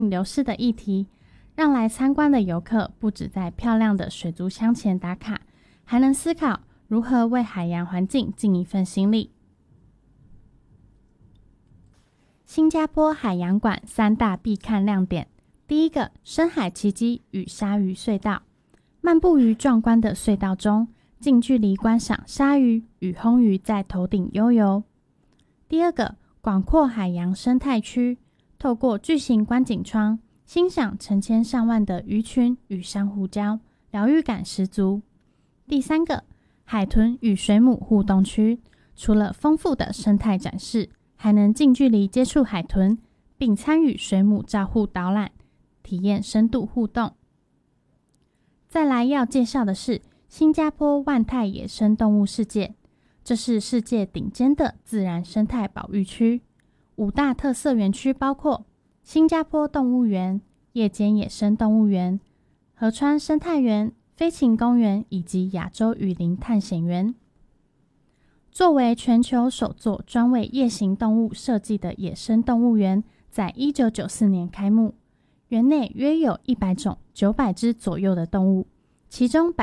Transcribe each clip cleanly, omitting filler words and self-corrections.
流逝的议题，让来参观的游客不只在漂亮的水族箱前打卡，还能思考如何为海洋环境尽一份心力。新加坡海洋馆3大必看亮点，第一个，深海奇迹与鲨鱼隧道。漫步于壮观的隧道中，近距离观赏鲨鱼与红鱼在头顶悠游。第二个，广阔海洋生态区，透过巨型观景窗，欣赏成千上万的鱼群与珊瑚礁，疗愈感十足。第三个，海豚与水母互动区，除了丰富的生态展示，还能近距离接触海豚，并参与水母照护导览，体验深度互动。再来要介绍的是新加坡万泰野生动物世界，这是世界顶尖的自然生态保育区。5大特色园区包括新加坡动物园、夜间野生动物园、河川生态园、飞禽公园以及亚洲雨林探险园。作为全球首座专为夜行动物设计的野生动物园，在1994年开幕。园内约有100种900只左右的动物，其中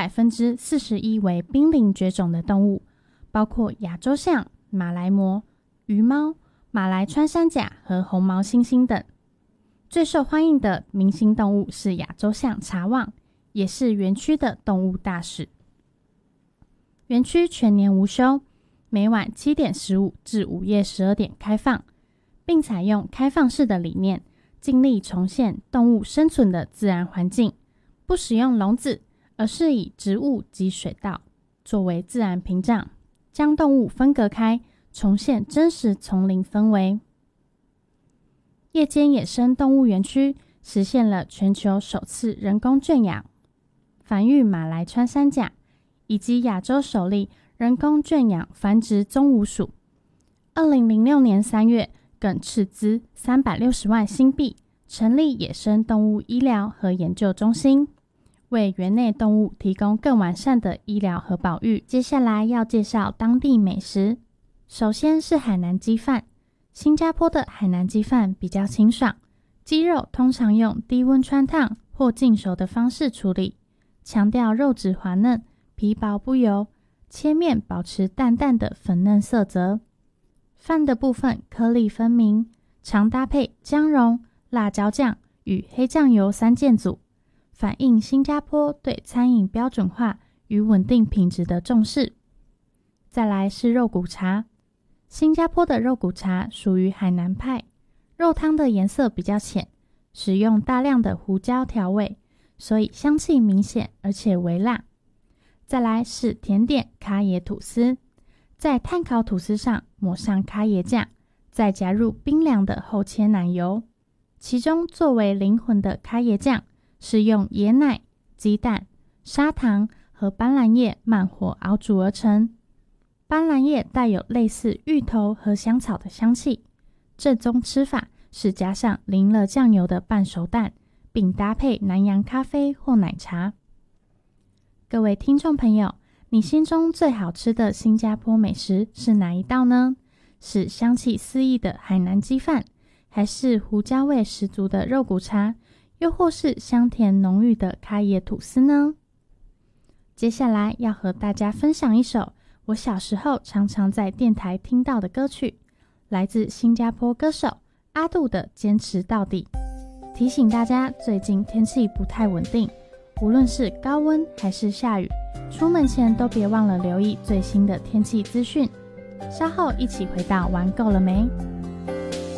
41%为濒临绝种的动物，包括亚洲象、马来貘、鱼猫、马来穿山甲和红毛猩猩等。最受欢迎的明星动物是亚洲象茶旺，也是园区的动物大使。园区全年无休，每晚7点15至午夜12点开放，并采用开放式的理念，尽力重现动物生存的自然环境，不使用笼子，而是以植物及水稻作为自然屏障，将动物分隔开，重现真实丛林氛围。夜间野生动物园区实现了全球首次人工圈养、繁育马来穿山甲，以及亚洲首例人工圈养繁殖棕鹉鼠。2006年3月，更斥资360万新币成立野生动物医疗和研究中心，为园内动物提供更完善的医疗和保育。接下来要介绍当地美食，首先是海南鸡饭。新加坡的海南鸡饭比较清爽，鸡肉通常用低温汆烫或浸熟的方式处理，强调肉质滑嫩、皮薄不油，切面保持淡淡的粉嫩色泽。饭的部分颗粒分明，常搭配姜蓉、辣椒酱与黑酱油3件组，反映新加坡对餐饮标准化与稳定品质的重视。再来是肉骨茶，新加坡的肉骨茶属于海南派，肉汤的颜色比较浅，使用大量的胡椒调味，所以香气明显而且微辣。再来是甜点咖椰吐司，在炭烤吐司上抹上咖椰酱，再加入冰凉的厚切奶油，其中作为灵魂的咖椰酱是用椰奶、鸡蛋、砂糖和斑斓叶慢火熬煮而成。斑斓叶带有类似芋头和香草的香气，正宗吃法是加上淋了酱油的半熟蛋，并搭配南洋咖啡或奶茶。各位听众朋友，你心中最好吃的新加坡美食是哪一道呢？是香气四溢的海南鸡饭，还是胡椒味十足的肉骨茶，又或是香甜浓郁的咖椰吐司呢？接下来要和大家分享一首我小时候常常在电台听到的歌曲，来自新加坡歌手阿杜的《坚持到底》。提醒大家，最近天气不太稳定，无论是高温还是下雨，出门前都别忘了留意最新的天气资讯。稍后一起回到玩够了没？